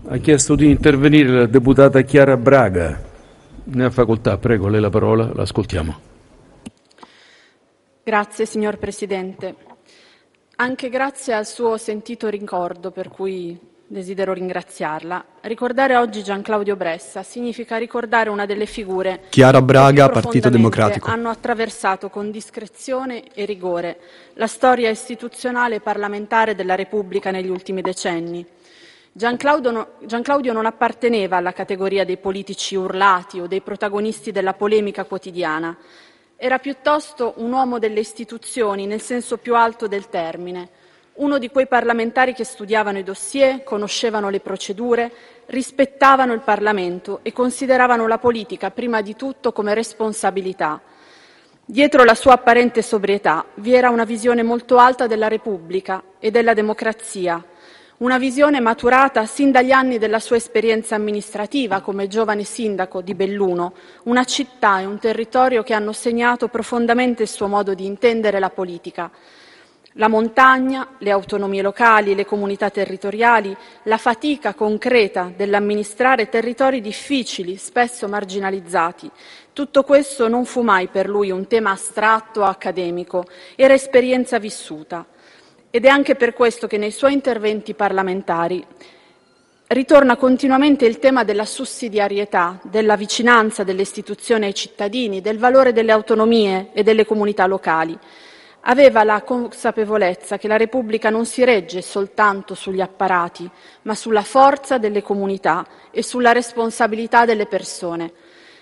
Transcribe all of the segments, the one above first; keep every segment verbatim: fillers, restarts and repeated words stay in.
Ha chiesto di intervenire la deputata Chiara Braga. Ne ha facoltà, prego, lei la parola, l'ascoltiamo. Grazie, signor Presidente. Anche grazie al suo sentito ricordo, per cui desidero ringraziarla. Ricordare oggi Gian Claudio Bressa significa ricordare una delle figure Chiara Braga, che Partito Democratico. hanno attraversato con discrezione e rigore la storia istituzionale e parlamentare della Repubblica negli ultimi decenni. Gian Claudio, no, Gian Claudio non apparteneva alla categoria dei politici urlati o dei protagonisti della polemica quotidiana. Era piuttosto un uomo delle istituzioni nel senso più alto del termine, uno di quei parlamentari che studiavano i dossier, conoscevano le procedure, rispettavano il Parlamento e consideravano la politica prima di tutto come responsabilità. Dietro la sua apparente sobrietà vi era una visione molto alta della Repubblica e della democrazia, una visione maturata sin dagli anni della sua esperienza amministrativa come giovane sindaco di Belluno, una città e un territorio che hanno segnato profondamente il suo modo di intendere la politica. La montagna, le autonomie locali, le comunità territoriali, la fatica concreta dell'amministrare territori difficili, spesso marginalizzati. Tutto questo non fu mai per lui un tema astratto o accademico, era esperienza vissuta. Ed è anche per questo che nei suoi interventi parlamentari ritorna continuamente il tema della sussidiarietà, della vicinanza delle istituzioni ai cittadini, del valore delle autonomie e delle comunità locali. Aveva la consapevolezza che la Repubblica non si regge soltanto sugli apparati, ma sulla forza delle comunità e sulla responsabilità delle persone.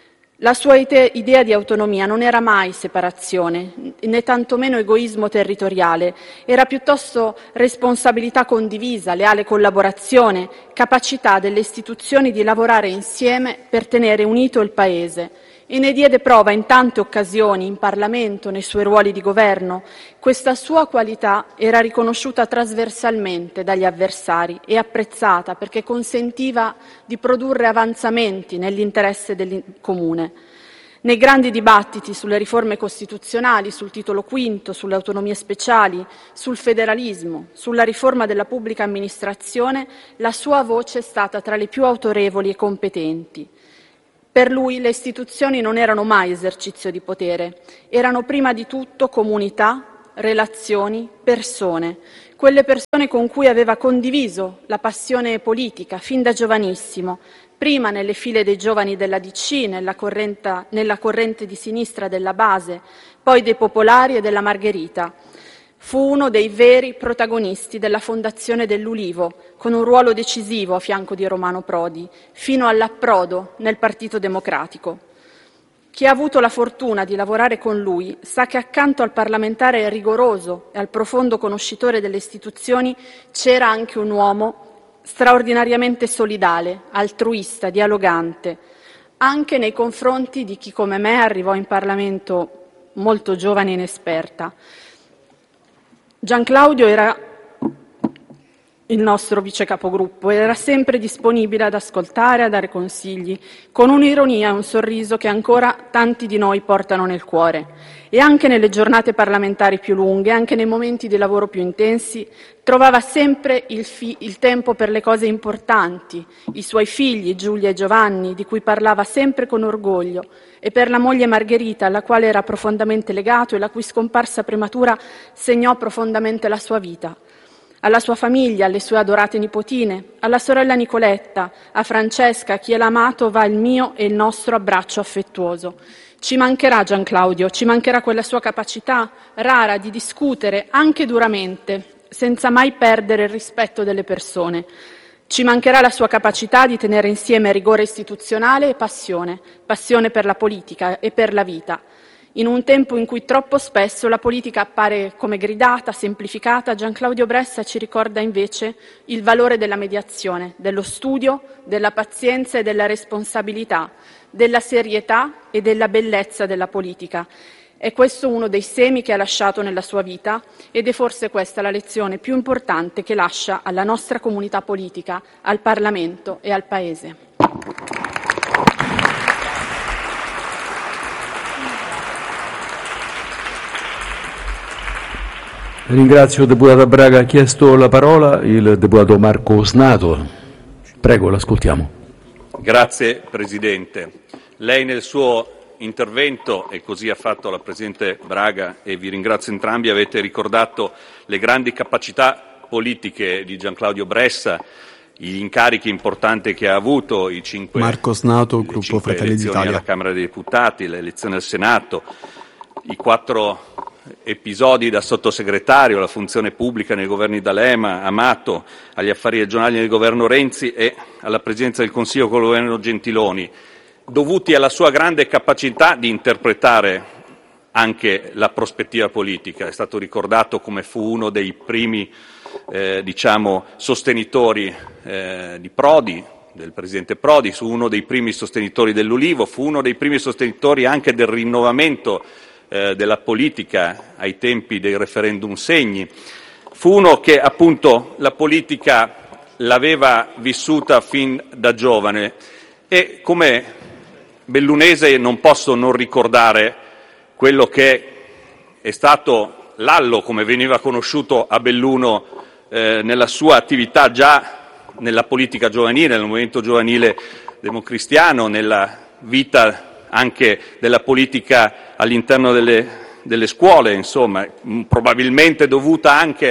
La sua idea di autonomia non era mai separazione, né tantomeno egoismo territoriale, era piuttosto responsabilità condivisa, leale collaborazione, capacità delle istituzioni di lavorare insieme per tenere unito il Paese. E ne diede prova in tante occasioni, in Parlamento, nei suoi ruoli di governo. Questa sua qualità era riconosciuta trasversalmente dagli avversari e apprezzata perché consentiva di produrre avanzamenti nell'interesse del comune. Nei grandi dibattiti sulle riforme costituzionali, sul titolo quinto, sulle autonomie speciali, sul federalismo, sulla riforma della pubblica amministrazione, la sua voce è stata tra le più autorevoli e competenti. Per lui le istituzioni non erano mai esercizio di potere, erano prima di tutto comunità, relazioni, persone, quelle persone con cui aveva condiviso la passione politica fin da giovanissimo, prima nelle file dei giovani della D C, nella corrente, nella corrente di sinistra della Base, poi dei Popolari e della Margherita. Fu uno dei veri protagonisti della fondazione dell'Ulivo, con un ruolo decisivo a fianco di Romano Prodi, fino all'approdo nel Partito Democratico. Chi ha avuto la fortuna di lavorare con lui sa che accanto al parlamentare rigoroso e al profondo conoscitore delle istituzioni c'era anche un uomo straordinariamente solidale, altruista, dialogante, anche nei confronti di chi come me arrivò in Parlamento molto giovane e inesperta. Gian Claudio era il nostro vice capogruppo, era sempre disponibile ad ascoltare, a dare consigli, con un'ironia e un sorriso che ancora tanti di noi portano nel cuore. E anche nelle giornate parlamentari più lunghe, anche nei momenti di lavoro più intensi, trovava sempre il, fi- il tempo per le cose importanti, i suoi figli Giulia e Giovanni, di cui parlava sempre con orgoglio, e per la moglie Margherita, alla quale era profondamente legato e la cui scomparsa prematura segnò profondamente la sua vita. Alla sua famiglia, alle sue adorate nipotine, alla sorella Nicoletta, a Francesca, a chi l'ha amato va il mio e il nostro abbraccio affettuoso. Ci mancherà Gian Claudio, ci mancherà quella sua capacità rara di discutere anche duramente, senza mai perdere il rispetto delle persone. Ci mancherà la sua capacità di tenere insieme rigore istituzionale e passione, passione per la politica e per la vita. In un tempo in cui troppo spesso la politica appare come gridata, semplificata, Gian Claudio Bressa ci ricorda invece il valore della mediazione, dello studio, della pazienza e della responsabilità, della serietà e della bellezza della politica. È questo uno dei semi che ha lasciato nella sua vita ed è forse questa la lezione più importante che lascia alla nostra comunità politica, al Parlamento e al Paese. Ringrazio il deputato Braga. Ha chiesto la parola il deputato Marco Snato. Prego, l'ascoltiamo. Grazie Presidente. Lei nel suo intervento, e così ha fatto la Presidente Braga, e vi ringrazio entrambi, avete ricordato le grandi capacità politiche di Gianclaudio Bressa, gli incarichi importanti che ha avuto, i cinque, Marco Snato, le Gruppo cinque Fratelli elezioni d'Italia. alla Camera dei Deputati, le elezioni al Senato, i quattro episodi da sottosegretario, la funzione pubblica nei governi D'Alema, Amato, agli affari regionali nel governo Renzi e alla Presidenza del Consiglio con il governo Gentiloni, dovuti alla sua grande capacità di interpretare anche la prospettiva politica. È stato ricordato come fu uno dei primi eh, diciamo, sostenitori eh, di Prodi, del Presidente Prodi, fu uno dei primi sostenitori dell'Ulivo, fu uno dei primi sostenitori anche del rinnovamento eh, della politica ai tempi dei referendum Segni. Fu uno che appunto la politica l'aveva vissuta fin da giovane e come bellunese non posso non ricordare quello che è stato Lallo, come veniva conosciuto a Belluno eh, nella sua attività già nella politica giovanile, nel movimento giovanile democristiano, nella vita anche della politica all'interno delle, delle scuole, insomma, probabilmente dovuta anche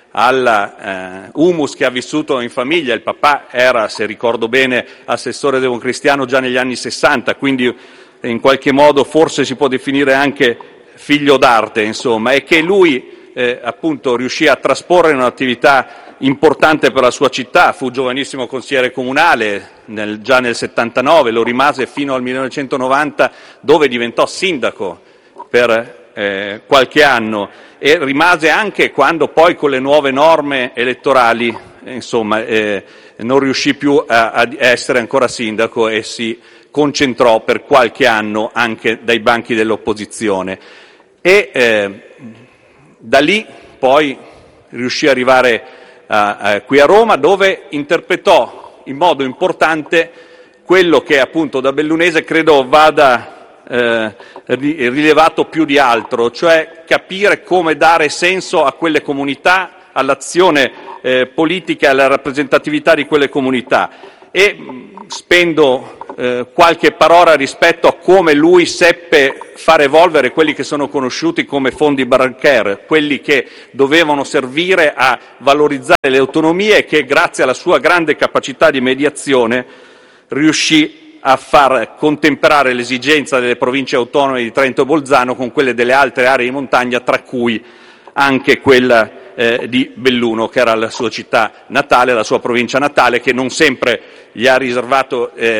al uh, humus che ha vissuto in famiglia. Il papà era, se ricordo bene, assessore democristiano già negli anni sessanta, quindi in qualche modo forse si può definire anche figlio d'arte, insomma, e che lui eh, appunto riuscì a trasporre in un'attività importante per la sua città. Fu giovanissimo consigliere comunale nel, già nel settantanove, lo rimase fino al millenovecentonovanta, dove diventò sindaco per eh, qualche anno, e rimase anche quando poi con le nuove norme elettorali eh, insomma, eh, non riuscì più a, a essere ancora sindaco e si concentrò per qualche anno anche dai banchi dell'opposizione. E eh, da lì poi riuscì ad arrivare a, a, qui a Roma, dove interpretò in modo importante quello che appunto da bellunese credo vada Eh, rilevato più di altro, cioè capire come dare senso a quelle comunità, all'azione eh, politica e alla rappresentatività di quelle comunità. E mh, spendo eh, qualche parola rispetto a come lui seppe far evolvere quelli che sono conosciuti come fondi Brancher, quelli che dovevano servire a valorizzare le autonomie e che grazie alla sua grande capacità di mediazione riuscì a far contemperare l'esigenza delle province autonome di Trento e Bolzano con quelle delle altre aree di montagna, tra cui anche quella eh, di Belluno, che era la sua città natale, la sua provincia natale, che non sempre gli ha riservato eh,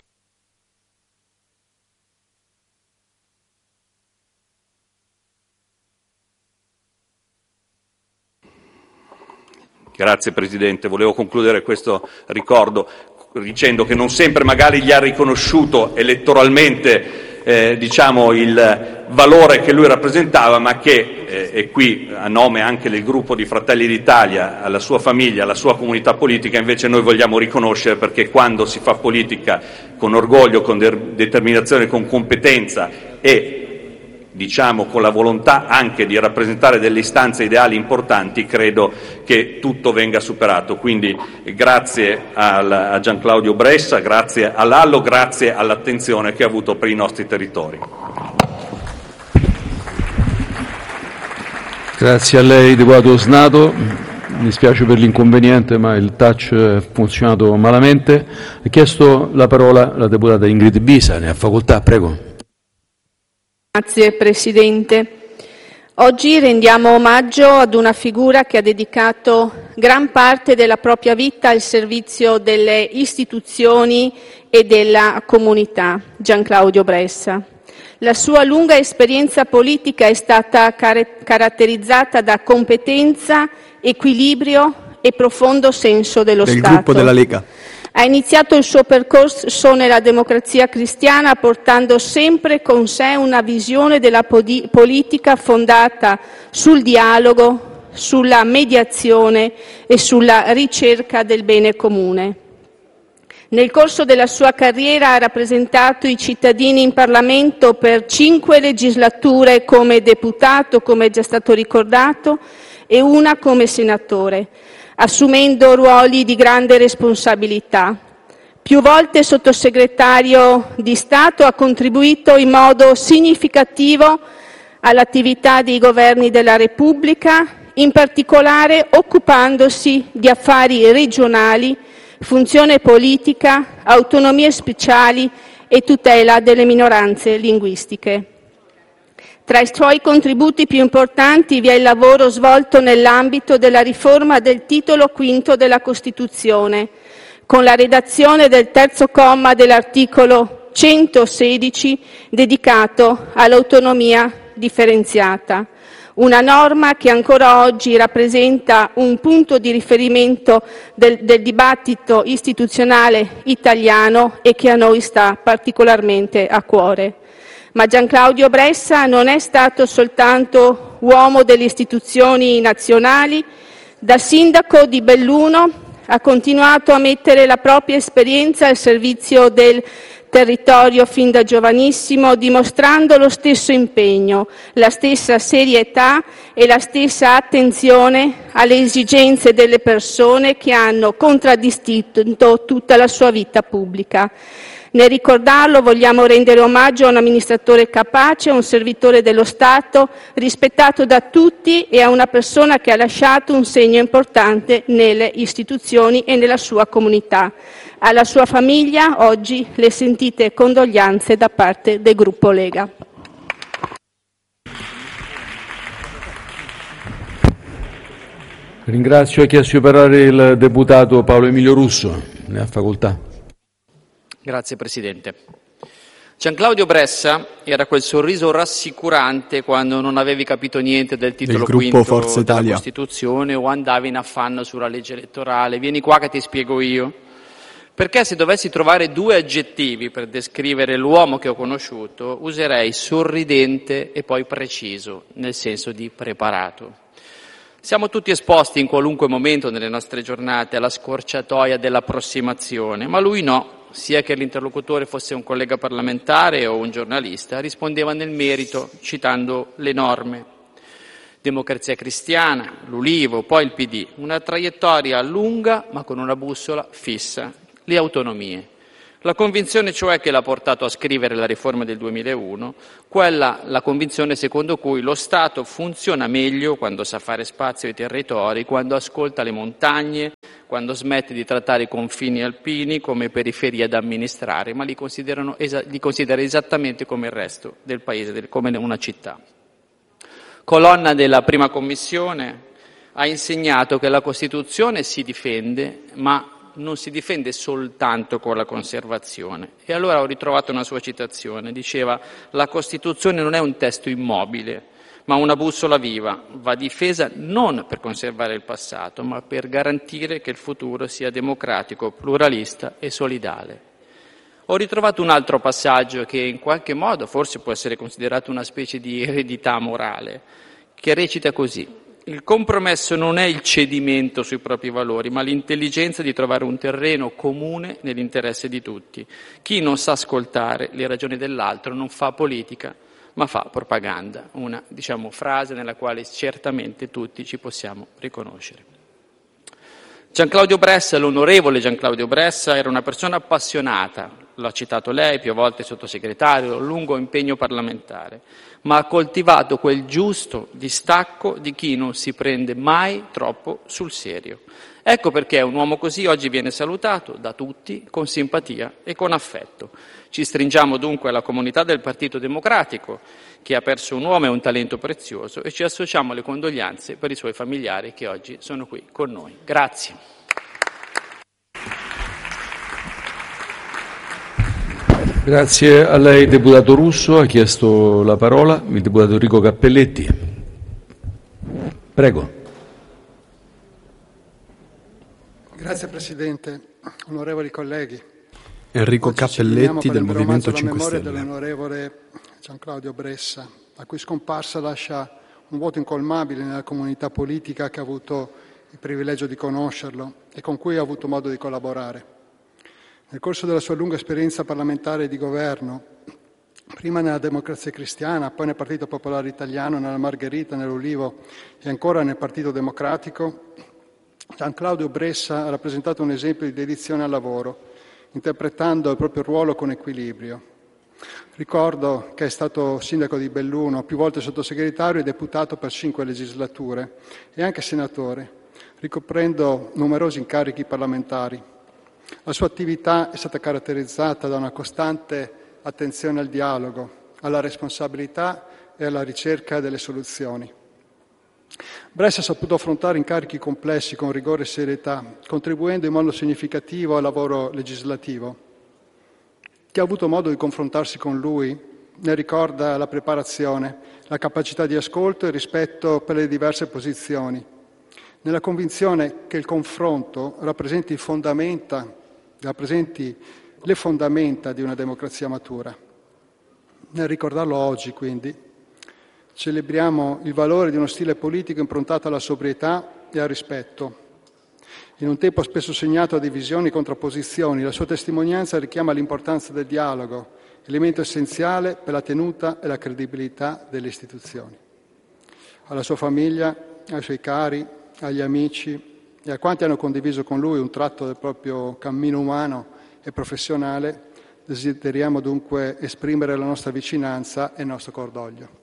Grazie Presidente, volevo concludere questo ricordo dicendo che non sempre magari gli ha riconosciuto elettoralmente eh, diciamo il valore che lui rappresentava, ma che, eh, e qui a nome anche del gruppo di Fratelli d'Italia, alla sua famiglia, alla sua comunità politica, invece noi vogliamo riconoscere, perché quando si fa politica con orgoglio, con de- determinazione, con competenza e diciamo con la volontà anche di rappresentare delle istanze ideali importanti, credo che tutto venga superato. Quindi grazie al, a Gianclaudio Bressa, grazie a Lallo, grazie all'attenzione che ha avuto per i nostri territori. Grazie a lei, deputato Snato. Mi spiace per l'inconveniente, ma il touch ha funzionato malamente. Ha chiesto la parola la deputata Ingrid Bisa, ne ha facoltà, prego. Grazie Presidente. Oggi rendiamo omaggio ad una figura che ha dedicato gran parte della propria vita al servizio delle istituzioni e della comunità, Gianclaudio Bressa. La sua lunga esperienza politica è stata car- caratterizzata da competenza, equilibrio e profondo senso dello Del Stato. gruppo della Lega. Ha iniziato il suo percorso nella Democrazia Cristiana portando sempre con sé una visione della podi- politica fondata sul dialogo, sulla mediazione e sulla ricerca del bene comune. Nel corso della sua carriera ha rappresentato i cittadini in Parlamento per cinque legislature come deputato, come è già stato ricordato, e una come senatore, assumendo ruoli di grande responsabilità. Più volte sottosegretario di Stato, ha contribuito in modo significativo all'attività dei governi della Repubblica, in particolare occupandosi di affari regionali, funzione politica, autonomie speciali e tutela delle minoranze linguistiche. Tra i suoi contributi più importanti vi è il lavoro svolto nell'ambito della riforma del titolo quinto della Costituzione, con la redazione del terzo comma dell'articolo centosedici dedicato all'autonomia differenziata, una norma che ancora oggi rappresenta un punto di riferimento del, del dibattito istituzionale italiano e che a noi sta particolarmente a cuore. Ma Gianclaudio Bressa non è stato soltanto uomo delle istituzioni nazionali. Da sindaco di Belluno ha continuato a mettere la propria esperienza al servizio del territorio fin da giovanissimo, dimostrando lo stesso impegno, la stessa serietà e la stessa attenzione alle esigenze delle persone che hanno contraddistinto tutta la sua vita pubblica. Nel ricordarlo vogliamo rendere omaggio a un amministratore capace, a un servitore dello Stato, rispettato da tutti e a una persona che ha lasciato un segno importante nelle istituzioni e nella sua comunità. Alla sua famiglia oggi le sentite condoglianze da parte del gruppo Lega. Ringrazio. Ha chiesto di parlare il deputato Paolo Emilio Russo. Ne ha facoltà. Grazie Presidente. Gianclaudio Bressa era quel sorriso rassicurante quando non avevi capito niente del titolo quinto Forza della Italia. Costituzione o andavi in affanno sulla legge elettorale. Vieni qua che ti spiego io. Perché se dovessi trovare due aggettivi per descrivere l'uomo che ho conosciuto, userei sorridente e poi preciso, nel senso di preparato. Siamo tutti esposti in qualunque momento nelle nostre giornate alla scorciatoia dell'approssimazione, ma lui no. Sia che l'interlocutore fosse un collega parlamentare o un giornalista, rispondeva nel merito citando le norme. Democrazia Cristiana, l'Ulivo, poi il P D. Una traiettoria lunga ma con una bussola fissa, le autonomie. La convinzione cioè che l'ha portato a scrivere la riforma del duemilauno, quella la convinzione secondo cui lo Stato funziona meglio quando sa fare spazio ai territori, quando ascolta le montagne, quando smette di trattare i confini alpini come periferie da amministrare, ma li, considerano, li considera esattamente come il resto del paese, come una città. Colonna della prima commissione, ha insegnato che la Costituzione si difende, ma non si difende soltanto con la conservazione. E allora ho ritrovato una sua citazione, diceva: la Costituzione non è un testo immobile, ma una bussola viva, va difesa non per conservare il passato, ma per garantire che il futuro sia democratico, pluralista e solidale. Ho ritrovato un altro passaggio che in qualche modo forse può essere considerato una specie di eredità morale, che recita così: il compromesso non è il cedimento sui propri valori, ma l'intelligenza di trovare un terreno comune nell'interesse di tutti. Chi non sa ascoltare le ragioni dell'altro non fa politica, ma fa propaganda. Una, diciamo, frase nella quale certamente tutti ci possiamo riconoscere. Gianclaudio Bressa, l'onorevole Gianclaudio Bressa, era una persona appassionata, l'ha citato lei, più volte sottosegretario, lungo impegno parlamentare, ma ha coltivato quel giusto distacco di chi non si prende mai troppo sul serio. Ecco perché un uomo così oggi viene salutato da tutti con simpatia e con affetto. Ci stringiamo dunque alla comunità del Partito Democratico, che ha perso un uomo e un talento prezioso, e ci associamo alle condoglianze per i suoi familiari che oggi sono qui con noi. Grazie. Grazie a lei, deputato Russo. Ha chiesto la parola il deputato Enrico Cappelletti. Prego. Grazie Presidente, onorevoli colleghi. Enrico Oggi Cappelletti del Movimento cinque Stelle. Stelle. Dell'onorevole Gianclaudio Bressa, la cui scomparsa lascia un vuoto incolmabile nella comunità politica che ha avuto il privilegio di conoscerlo e con cui ha avuto modo di collaborare. Nel corso della sua lunga esperienza parlamentare e di governo, prima nella Democrazia Cristiana, poi nel Partito Popolare Italiano, nella Margherita, nell'Ulivo e ancora nel Partito Democratico, Gianclaudio Bressa ha rappresentato un esempio di dedizione al lavoro, interpretando il proprio ruolo con equilibrio. Ricordo che è stato sindaco di Belluno, più volte sottosegretario e deputato per cinque legislature e anche senatore, ricoprendo numerosi incarichi parlamentari. La sua attività è stata caratterizzata da una costante attenzione al dialogo, alla responsabilità e alla ricerca delle soluzioni. Bressa ha saputo affrontare incarichi complessi con rigore e serietà, contribuendo in modo significativo al lavoro legislativo. Chi ha avuto modo di confrontarsi con lui ne ricorda la preparazione, la capacità di ascolto e rispetto per le diverse posizioni, nella convinzione che il confronto rappresenti, fondamenta, rappresenti le fondamenta di una democrazia matura. Nel ricordarlo oggi, quindi, celebriamo il valore di uno stile politico improntato alla sobrietà e al rispetto. In un tempo spesso segnato da divisioni e contrapposizioni, la sua testimonianza richiama l'importanza del dialogo, elemento essenziale per la tenuta e la credibilità delle istituzioni. Alla sua famiglia, ai suoi cari, agli amici e a quanti hanno condiviso con lui un tratto del proprio cammino umano e professionale, desideriamo dunque esprimere la nostra vicinanza e il nostro cordoglio.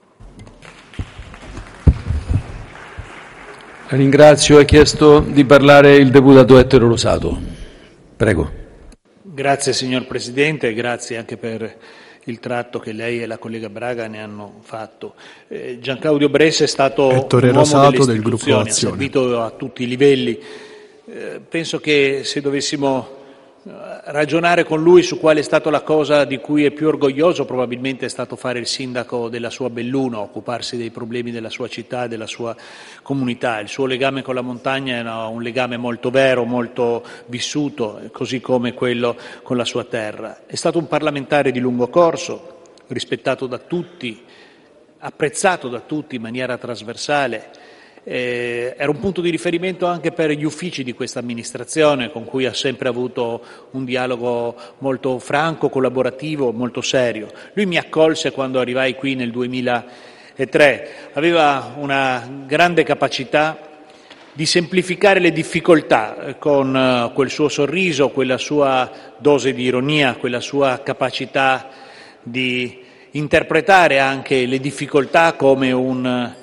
Ringrazio, ha chiesto di parlare il deputato Ettore Rosato. Prego. Grazie signor Presidente, grazie anche per il tratto che lei e la collega Braga ne hanno fatto. Eh, Gianclaudio Bressa è stato Ettore un uomo Rosato delle del Gruppo ha Azione. servito a tutti i livelli. Eh, penso che se dovessimo ragionare con lui su qual è stata la cosa di cui è più orgoglioso, probabilmente è stato fare il sindaco della sua Belluno, occuparsi dei problemi della sua città e della sua comunità. Il suo legame con la montagna era un legame molto vero, molto vissuto, così come quello con la sua terra. È stato un parlamentare di lungo corso, rispettato da tutti, apprezzato da tutti in maniera trasversale. Eh, era un punto di riferimento anche per gli uffici di questa amministrazione, con cui ha sempre avuto un dialogo molto franco, collaborativo, molto serio. Lui mi accolse quando arrivai qui nel duemilatré, aveva una grande capacità di semplificare le difficoltà con quel suo sorriso, quella sua dose di ironia, quella sua capacità di interpretare anche le difficoltà come un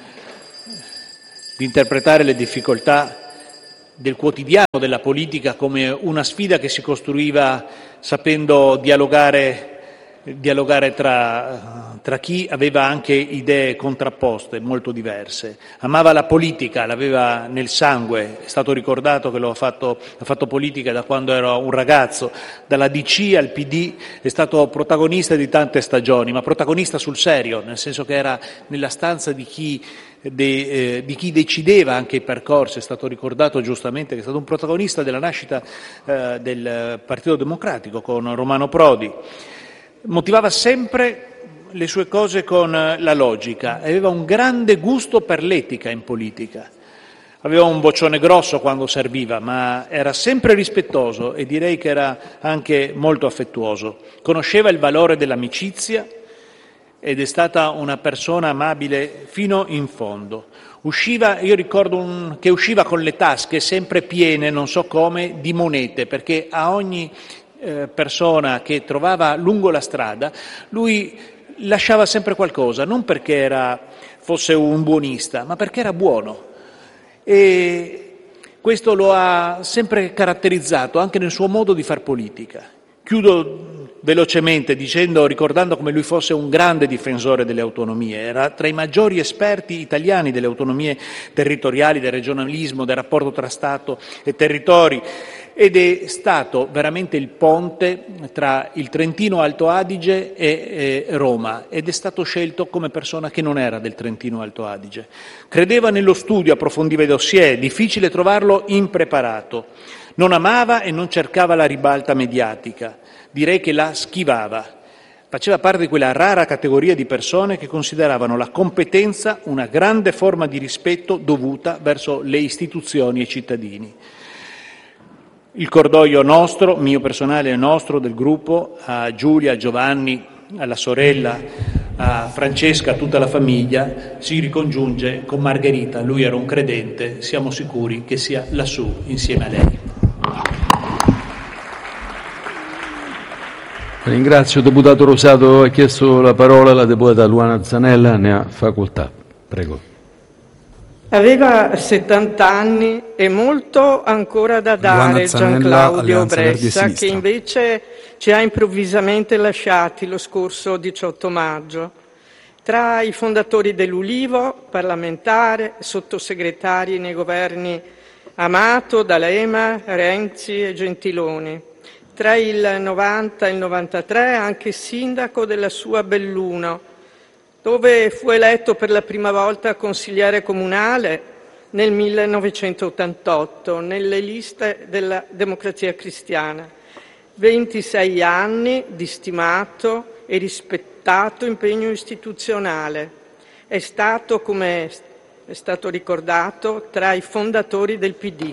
di interpretare le difficoltà del quotidiano della politica come una sfida che si costruiva sapendo dialogare, dialogare tra, tra chi aveva anche idee contrapposte, molto diverse. Amava la politica, l'aveva nel sangue, è stato ricordato che lo ha fatto, ha fatto politica da quando era un ragazzo, dalla D C al P D, è stato protagonista di tante stagioni, ma protagonista sul serio, nel senso che era nella stanza di chi De, eh, di chi decideva anche i percorsi. È stato ricordato giustamente che è stato un protagonista della nascita eh, del Partito Democratico con Romano Prodi. Motivava sempre le sue cose con la logica, aveva un grande gusto per l'etica in politica. Aveva un boccione grosso quando serviva, ma era sempre rispettoso e direi che era anche molto affettuoso. Conosceva il valore dell'amicizia ed è stata una persona amabile fino in fondo. Usciva, io ricordo un, che usciva con le tasche sempre piene, non so come, di monete, perché a ogni eh, persona che trovava lungo la strada lui lasciava sempre qualcosa, non perché era, fosse un buonista, ma perché era buono. E questo lo ha sempre caratterizzato anche nel suo modo di far politica. Chiudo velocemente dicendo, ricordando come lui fosse un grande difensore delle autonomie, era tra i maggiori esperti italiani delle autonomie territoriali, del regionalismo, del rapporto tra Stato e territori, ed è stato veramente il ponte tra il Trentino Alto Adige e, e Roma, ed è stato scelto come persona che non era del Trentino Alto Adige. Credeva nello studio, approfondiva i dossier, difficile trovarlo impreparato. Non amava e non cercava la ribalta mediatica, direi che la schivava. Faceva parte di quella rara categoria di persone che consideravano la competenza una grande forma di rispetto dovuta verso le istituzioni e i cittadini. Il cordoglio nostro, mio personale e nostro, del gruppo, a Giulia, a Giovanni, alla sorella, a Francesca, a tutta la famiglia, si ricongiunge con Margherita. Lui era un credente, siamo sicuri che sia lassù insieme a lei. Ringrazio. Deputato Rosato, ha chiesto la parola la deputata Luana Zanella, ne ha facoltà. Prego. Aveva settanta anni e molto ancora da dare Gianclaudio Bressa, che invece ci ha improvvisamente lasciati lo scorso diciotto maggio. Tra i fondatori dell'Ulivo, parlamentare, sottosegretari nei governi Amato, D'Alema, Renzi e Gentiloni. Tra il novanta e il novantatré anche sindaco della sua Belluno, dove fu eletto per la prima volta consigliere comunale nel millenovecentottantotto nelle liste della Democrazia Cristiana. ventisei anni di stimato e rispettato impegno istituzionale. È stato, come è stato ricordato, tra i fondatori del P D.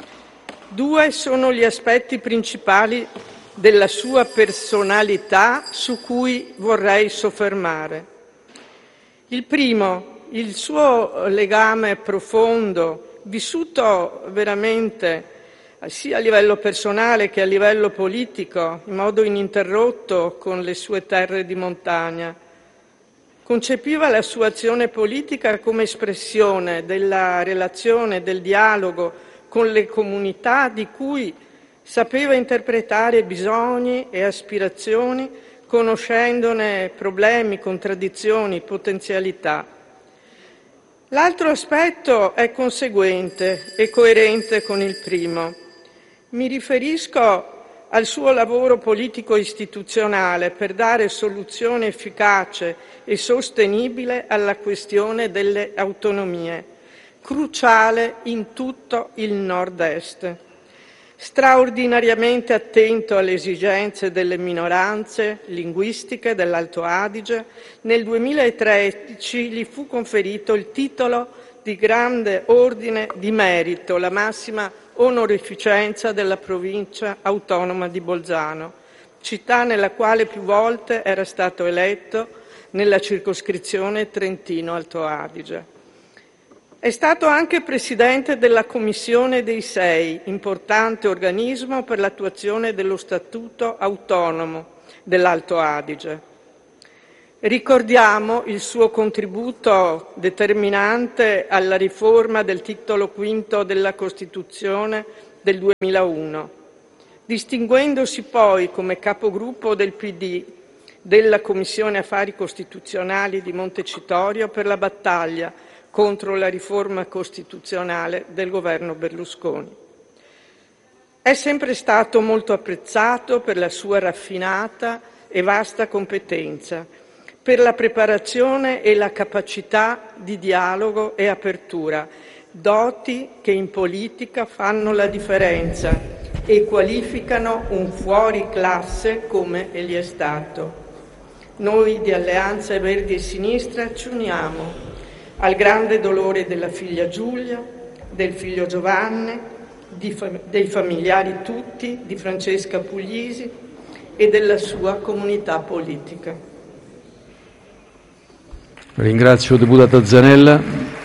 Due sono gli aspetti principali della sua personalità su cui vorrei soffermare. Il primo, il suo legame profondo, vissuto veramente sia a livello personale che a livello politico, in modo ininterrotto con le sue terre di montagna. Concepiva la sua azione politica come espressione della relazione, del dialogo con le comunità di cui sapeva interpretare bisogni e aspirazioni, conoscendone problemi, contraddizioni, potenzialità. L'altro aspetto è conseguente e coerente con il primo. Mi riferisco al suo lavoro politico-istituzionale per dare soluzione efficace e sostenibile alla questione delle autonomie, cruciale in tutto il Nord-Est. Straordinariamente attento alle esigenze delle minoranze linguistiche dell'Alto Adige, nel duemilatredici gli fu conferito il titolo di Grande Ordine di Merito, la massima onorificenza della provincia autonoma di Bolzano, città nella quale più volte era stato eletto nella circoscrizione Trentino-Alto Adige. È stato anche presidente della Commissione dei Sei, importante organismo per l'attuazione dello Statuto autonomo dell'Alto Adige. Ricordiamo il suo contributo determinante alla riforma del titolo quinto della Costituzione del duemilauno, distinguendosi poi come capogruppo del P D della Commissione Affari Costituzionali di Montecitorio per la battaglia contro la riforma costituzionale del governo Berlusconi. È sempre stato molto apprezzato per la sua raffinata e vasta competenza, per la preparazione e la capacità di dialogo e apertura, doti che in politica fanno la differenza e qualificano un fuoriclasse come egli è stato. Noi di Alleanza Verdi e Sinistra ci uniamo al grande dolore della figlia Giulia, del figlio Giovanni, di, dei familiari tutti, di Francesca Puglisi e della sua comunità politica. Ringrazio deputata Zanella.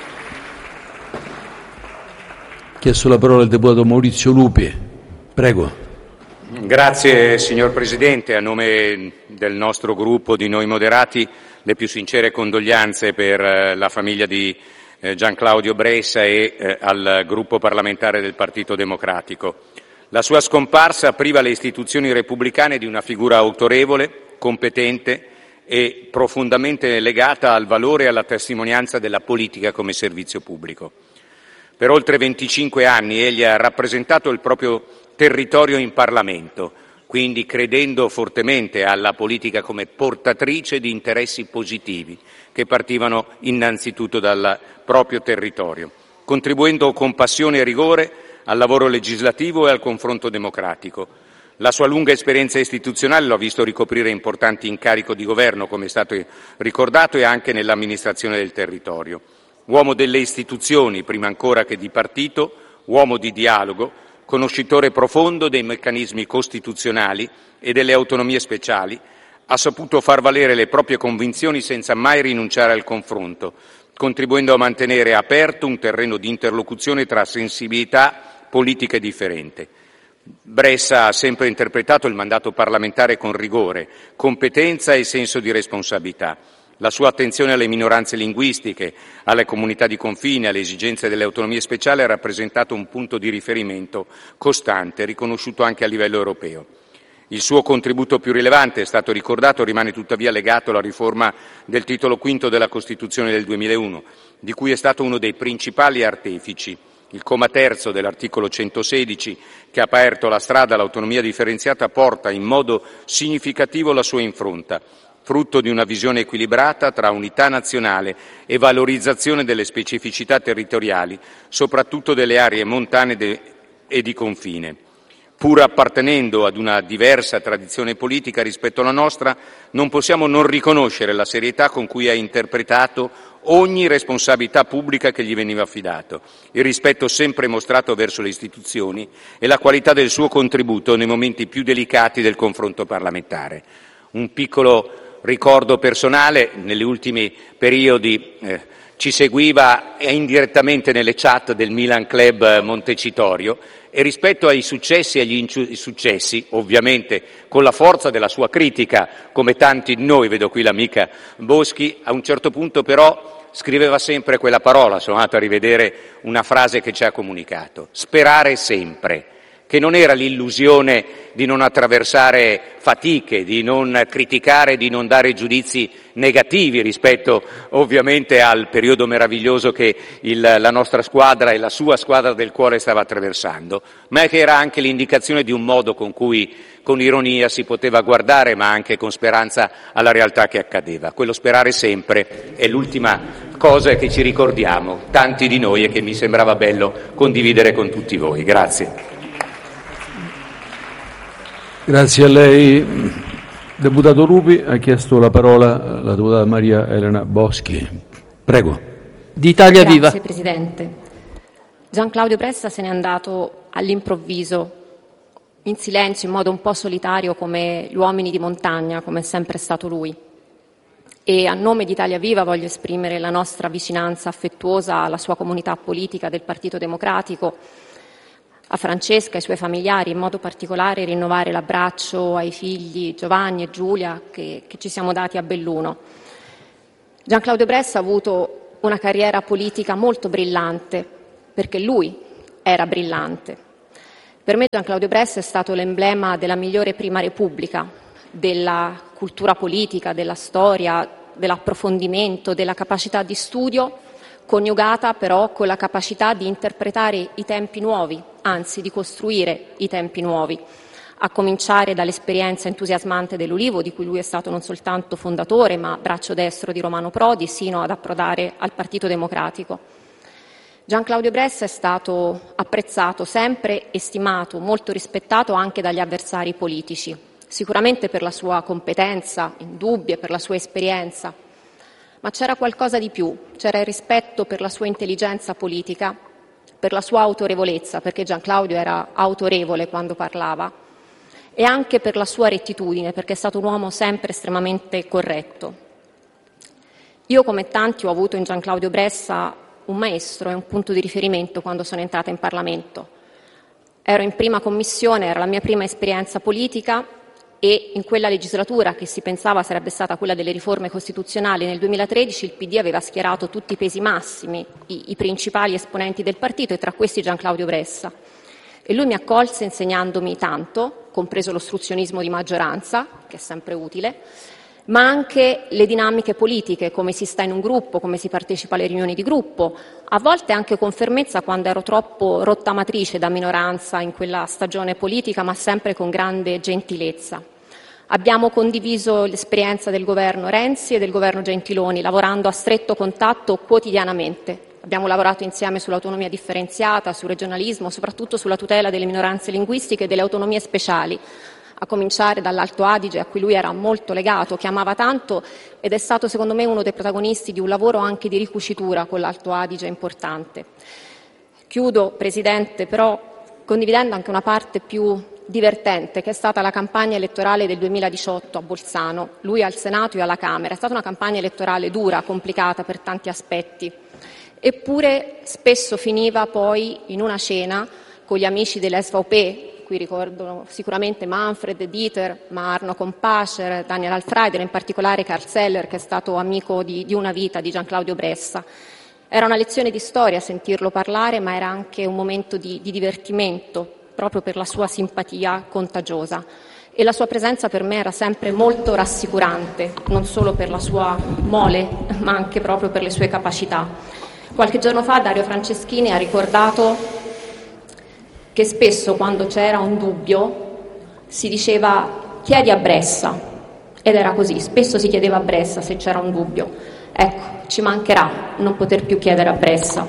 Chiesto la parola il deputato Maurizio Lupi. Prego. Grazie signor Presidente. A nome del nostro gruppo di Noi Moderati le più sincere condoglianze per eh, la famiglia di eh, Gianclaudio Bressa e eh, al gruppo parlamentare del Partito Democratico. La sua scomparsa priva le istituzioni repubblicane di una figura autorevole, competente e profondamente legata al valore e alla testimonianza della politica come servizio pubblico. Per oltre venticinque anni egli ha rappresentato il proprio territorio in Parlamento, quindi credendo fortemente alla politica come portatrice di interessi positivi che partivano innanzitutto dal proprio territorio, contribuendo con passione e rigore al lavoro legislativo e al confronto democratico. La sua lunga esperienza istituzionale lo ha visto ricoprire importanti incarichi di governo, come è stato ricordato, e anche nell'amministrazione del territorio. Uomo delle istituzioni, prima ancora che di partito, uomo di dialogo, conoscitore profondo dei meccanismi costituzionali e delle autonomie speciali, ha saputo far valere le proprie convinzioni senza mai rinunciare al confronto, contribuendo a mantenere aperto un terreno di interlocuzione tra sensibilità politiche differenti. Bressa ha sempre interpretato il mandato parlamentare con rigore, competenza e senso di responsabilità. La sua attenzione alle minoranze linguistiche, alle comunità di confine, alle esigenze delle autonomie speciali ha rappresentato un punto di riferimento costante, riconosciuto anche a livello europeo. Il suo contributo più rilevante, è stato ricordato, rimane tuttavia legato alla riforma del titolo quinto della Costituzione del duemilauno, di cui è stato uno dei principali artefici. Il comma terzo dell'articolo centosedici, che ha aperto la strada all'autonomia differenziata, porta in modo significativo la sua impronta, frutto di una visione equilibrata tra unità nazionale e valorizzazione delle specificità territoriali, soprattutto delle aree montane de- e di confine. Pur appartenendo ad una diversa tradizione politica rispetto alla nostra, non possiamo non riconoscere la serietà con cui ha interpretato ogni responsabilità pubblica che gli veniva affidato, il rispetto sempre mostrato verso le istituzioni e la qualità del suo contributo nei momenti più delicati del confronto parlamentare. Un piccolo ricordo personale: negli ultimi periodi eh, ci seguiva e indirettamente nelle chat del Milan Club Montecitorio, e rispetto ai successi e agli insuccessi, ovviamente con la forza della sua critica, come tanti di noi, vedo qui l'amica Boschi, a un certo punto però scriveva sempre quella parola. Sono andato a rivedere una frase che ci ha comunicato: sperare sempre, che non era l'illusione di non attraversare fatiche, di non criticare, di non dare giudizi negativi rispetto ovviamente al periodo meraviglioso che il, la nostra squadra e la sua squadra del cuore stava attraversando, ma che era anche l'indicazione di un modo con cui con ironia si poteva guardare, ma anche con speranza, alla realtà che accadeva. Quello sperare sempre è l'ultima cosa che ci ricordiamo, tanti di noi, e che mi sembrava bello condividere con tutti voi. Grazie. Grazie a lei. Deputato Lupi, ha chiesto la parola la deputata Maria Elena Boschi. Prego. Di Italia Grazie, Viva. Grazie Presidente. Gian Claudio Bressa se n'è andato all'improvviso, in silenzio, in modo un po' solitario, come gli uomini di montagna, come è sempre stato lui. E a nome di Italia Viva voglio esprimere la nostra vicinanza affettuosa alla sua comunità politica del Partito Democratico, a Francesca e ai suoi familiari, in modo particolare rinnovare l'abbraccio ai figli Giovanni e Giulia che, che ci siamo dati a Belluno. Gian Claudio Bressa ha avuto una carriera politica molto brillante, perché lui era brillante. Per me Gian Claudio Bressa è stato l'emblema della migliore Prima Repubblica, della cultura politica, della storia, dell'approfondimento, della capacità di studio, coniugata però con la capacità di interpretare i tempi nuovi, anzi di costruire i tempi nuovi, a cominciare dall'esperienza entusiasmante dell'Ulivo, di cui lui è stato non soltanto fondatore, ma braccio destro di Romano Prodi, sino ad approdare al Partito Democratico. Gian Claudio Bressa è stato apprezzato sempre e stimato, molto rispettato anche dagli avversari politici, sicuramente per la sua competenza indubbia, per la sua esperienza. Ma c'era qualcosa di più, c'era il rispetto per la sua intelligenza politica, per la sua autorevolezza, perché Gian Claudio era autorevole quando parlava, e anche per la sua rettitudine, perché è stato un uomo sempre estremamente corretto. Io, come tanti, ho avuto in Gian Claudio Bressa un maestro e un punto di riferimento quando sono entrata in Parlamento. Ero in prima commissione, era la mia prima esperienza politica, e in quella legislatura, che si pensava sarebbe stata quella delle riforme costituzionali, nel duemilatredici il P D aveva schierato tutti i pesi massimi, i, i principali esponenti del partito, e tra questi Gian Claudio Bressa. E lui mi accolse insegnandomi tanto, compreso l'ostruzionismo di maggioranza, che è sempre utile, ma anche le dinamiche politiche, come si sta in un gruppo, come si partecipa alle riunioni di gruppo, a volte anche con fermezza quando ero troppo rottamatrice da minoranza in quella stagione politica, ma sempre con grande gentilezza. Abbiamo condiviso l'esperienza del governo Renzi e del governo Gentiloni, lavorando a stretto contatto quotidianamente. Abbiamo lavorato insieme sull'autonomia differenziata, sul regionalismo, soprattutto sulla tutela delle minoranze linguistiche e delle autonomie speciali, a cominciare dall'Alto Adige, a cui lui era molto legato, che amava tanto, ed è stato secondo me uno dei protagonisti di un lavoro anche di ricucitura con l'Alto Adige importante. Chiudo, Presidente, però condividendo anche una parte più divertente, che è stata la campagna elettorale del duemiladiciotto a Bolzano, lui al Senato e alla Camera. È stata una campagna elettorale dura, complicata per tanti aspetti, eppure spesso finiva poi in una cena con gli amici dell'S V P, qui ricordo sicuramente Manfred, Dieter, ma Arno Kompascher, Daniel Alfreider, in particolare Karl Zeller, che è stato amico di, di una vita di Gian Claudio Bressa. Era una lezione di storia sentirlo parlare, ma era anche un momento di, di divertimento, proprio per la sua simpatia contagiosa. E la sua presenza per me era sempre molto rassicurante, non solo per la sua mole, ma anche proprio per le sue capacità. Qualche giorno fa Dario Franceschini ha ricordato che spesso quando c'era un dubbio si diceva chiedi a Bressa, ed era così, spesso si chiedeva a Bressa se c'era un dubbio. Ecco, ci mancherà non poter più chiedere a Bressa.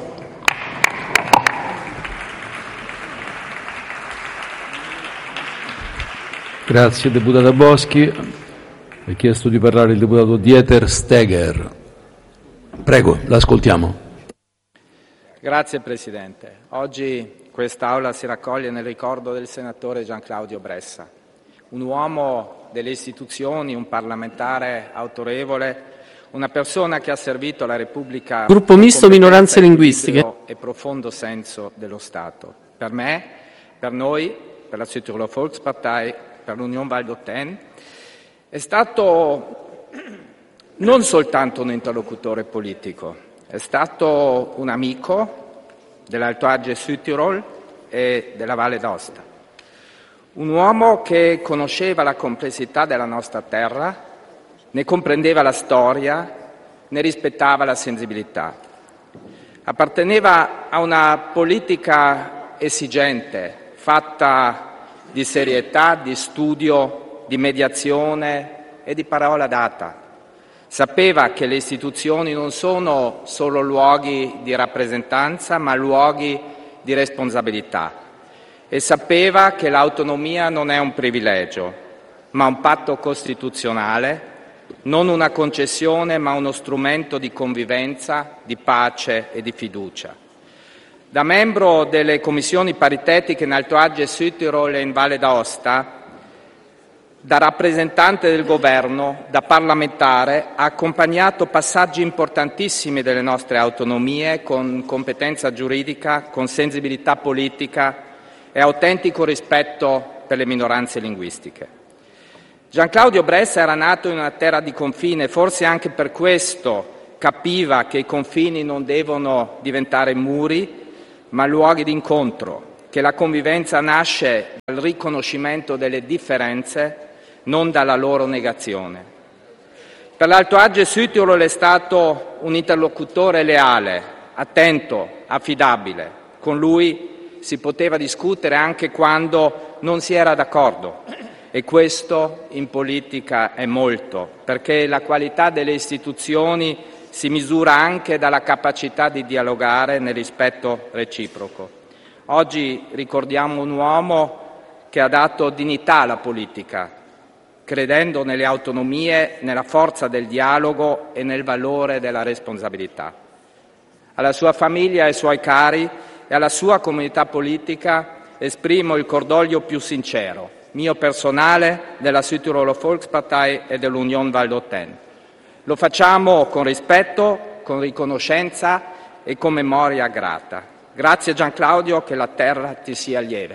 Grazie deputata Boschi. Ha chiesto di parlare il deputato Dieter Steger. Prego, l'ascoltiamo. Grazie Presidente. Oggi quest'Aula si raccoglie nel ricordo del senatore Gian Claudio Bressa, un uomo delle istituzioni, un parlamentare autorevole, una persona che ha servito la Repubblica. Gruppo misto minoranze linguistiche. E profondo senso dello Stato. Per me, per noi, per la Südtiroler Volkspartei, per l'Union Val d'Otten, è stato non soltanto un interlocutore politico, è stato un amico dell'Alto Adige-Südtirol e della Valle d'Aosta. Un uomo che conosceva la complessità della nostra terra, ne comprendeva la storia, ne rispettava la sensibilità. Apparteneva a una politica esigente, fatta di serietà, di studio, di mediazione e di parola data. Sapeva che le istituzioni non sono solo luoghi di rappresentanza, ma luoghi di responsabilità. E sapeva che l'autonomia non è un privilegio, ma un patto costituzionale, non una concessione, ma uno strumento di convivenza, di pace e di fiducia. Da membro delle commissioni paritetiche in Alto Adige, Südtirol e in Valle d'Aosta, da rappresentante del governo, da parlamentare, ha accompagnato passaggi importantissimi delle nostre autonomie con competenza giuridica, con sensibilità politica e autentico rispetto per le minoranze linguistiche. Gian Claudio Bressa era nato in una terra di confine, forse anche per questo capiva che i confini non devono diventare muri, ma luoghi di incontro, che la convivenza nasce dal riconoscimento delle differenze, non dalla loro negazione. Per l'Alto Adige-Südtirol è stato un interlocutore leale, attento, affidabile. Con lui si poteva discutere anche quando non si era d'accordo. E questo in politica è molto, perché la qualità delle istituzioni si misura anche dalla capacità di dialogare nel rispetto reciproco. Oggi ricordiamo un uomo che ha dato dignità alla politica, credendo nelle autonomie, nella forza del dialogo e nel valore della responsabilità. Alla sua famiglia e ai suoi cari e alla sua comunità politica esprimo il cordoglio più sincero, mio personale, della Südtiroler Volkspartei e dell'Union Val d'Otten. Lo facciamo con rispetto, con riconoscenza e con memoria grata. Grazie Gian Claudio, che la terra ti sia lieve.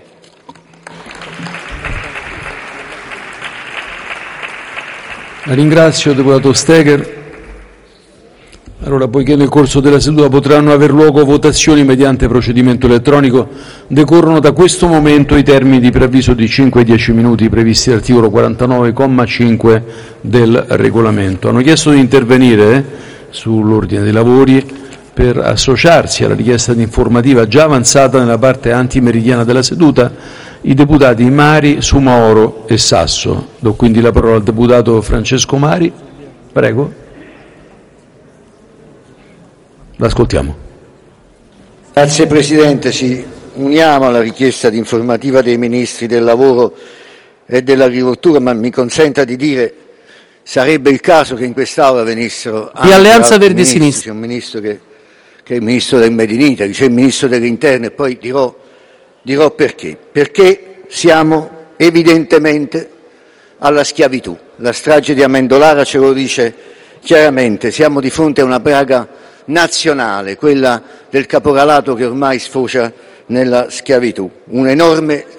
La ringrazio, deputato Steger. Allora, poiché nel corso della seduta potranno aver luogo votazioni mediante procedimento elettronico, decorrono da questo momento i termini di preavviso di cinque e dieci minuti previsti dall'articolo quarantanove, comma cinque del regolamento. Hanno chiesto di intervenire sull'ordine dei lavori per associarsi alla richiesta di informativa già avanzata nella parte antimeridiana della seduta i deputati Mari, Sumaoro e Sasso. Do quindi la parola al deputato Francesco Mari. Prego. L'ascoltiamo. Grazie Presidente, ci uniamo alla richiesta di informativa dei Ministri del Lavoro e dell'Agricoltura, ma mi consenta di dire sarebbe il caso che in quest'Aula venissero di Alleanza Verdi e Sinistra. C'è un Ministro che, che è il Ministro del Made in Italy, c'è il Ministro dell'Interno e poi dirò, dirò perché. Perché siamo evidentemente alla schiavitù. La strage di Amendolara ce lo dice chiaramente, siamo di fronte a una piaga nazionale, quella del caporalato che ormai sfocia nella schiavitù, un enorme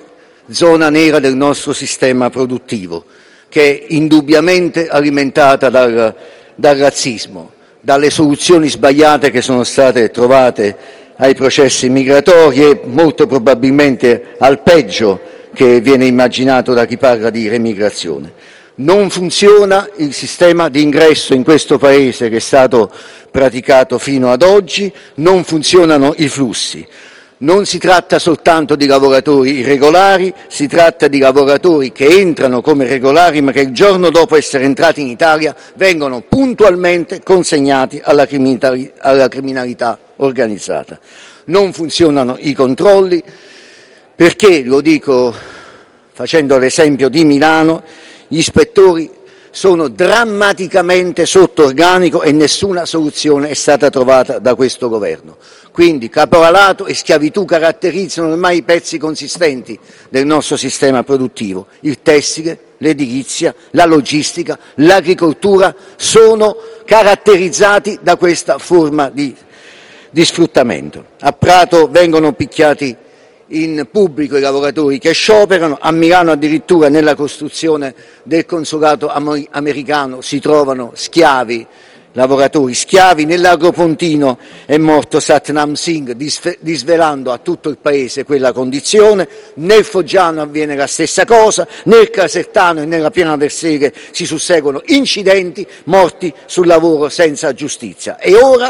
zona nera del nostro sistema produttivo, che è indubbiamente alimentata dal, dal razzismo, dalle soluzioni sbagliate che sono state trovate ai processi migratori e molto probabilmente al peggio che viene immaginato da chi parla di remigrazione. Non funziona il sistema di ingresso in questo Paese che è stato praticato fino ad oggi, non funzionano i flussi. Non si tratta soltanto di lavoratori irregolari, si tratta di lavoratori che entrano come regolari ma che il giorno dopo essere entrati in Italia vengono puntualmente consegnati alla criminalità, alla criminalità organizzata. Non funzionano i controlli perché, lo dico facendo l'esempio di Milano, gli ispettori sono drammaticamente sotto organico e nessuna soluzione è stata trovata da questo governo. Quindi caporalato e schiavitù caratterizzano ormai i pezzi consistenti del nostro sistema produttivo. Il tessile, l'edilizia, la logistica, l'agricoltura sono caratterizzati da questa forma di, di sfruttamento. A Prato vengono picchiati in pubblico i lavoratori che scioperano, a Milano addirittura nella costruzione del consolato americano si trovano schiavi, lavoratori schiavi. Nell'Agropontino è morto Satnam Singh disvelando a tutto il Paese quella condizione, nel Foggiano avviene la stessa cosa, nel Casertano e nella Piana del Segre si susseguono incidenti, morti sul lavoro senza giustizia. E ora,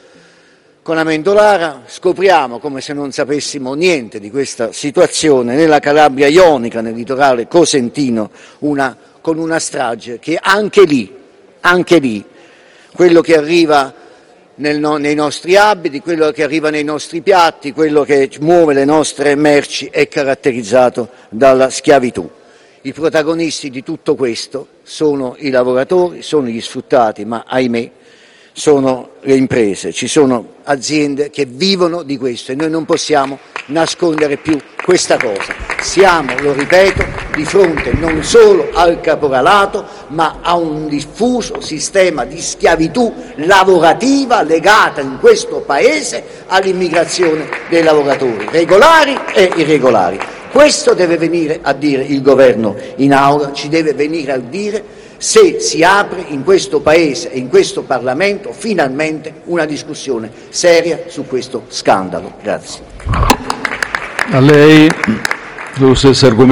con Amendolara scopriamo, come se non sapessimo niente di questa situazione, nella Calabria ionica, nel litorale cosentino, una, con una strage che anche lì, anche lì, quello che arriva nel, no, nei nostri abiti, quello che arriva nei nostri piatti, quello che muove le nostre merci è caratterizzato dalla schiavitù. I protagonisti di tutto questo sono i lavoratori, sono gli sfruttati, ma ahimè sono le imprese, ci sono aziende che vivono di questo e noi non possiamo nascondere più questa cosa. Siamo, lo ripeto, di fronte non solo al caporalato, ma a un diffuso sistema di schiavitù lavorativa legata in questo Paese all'immigrazione dei lavoratori, regolari e irregolari. Questo deve venire a dire il governo in aula, ci deve venire a dire se si apre in questo Paese e in questo Parlamento finalmente una discussione seria su questo scandalo. Grazie. A lei, lo stesso argomento.